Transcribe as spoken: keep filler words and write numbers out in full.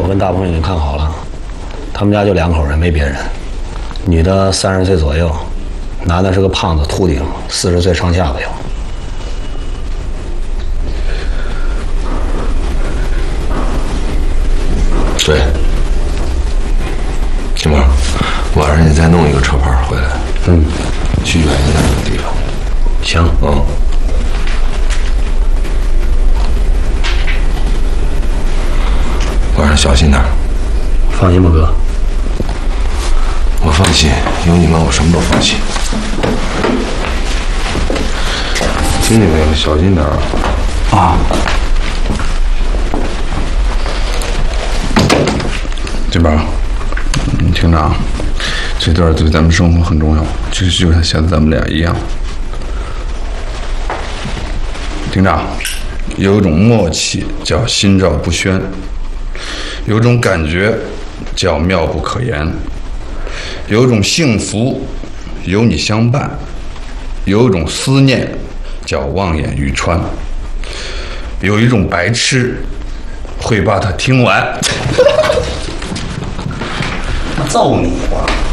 跟大鹏已经看好了，他们家就两口人，没别人。女的三十岁左右，男的是个胖子秃顶，四十岁上下吧有。 对，金毛，晚上你再弄一个车牌回来。 嗯， 去远一点的地方。 行， 嗯。晚上小心点。 放心吧，哥。 我放心，有你们，我什么都放心。听见没有？小心点啊！ 金宝，你听着啊，这段对咱们生活很重要，其实就像现在咱们俩一样。听着，有一种默契叫心照不宣，有一种感觉叫妙不可言，有一种幸福有你相伴，有一种思念叫望眼欲穿，有一种白痴会把它听完。 揍你！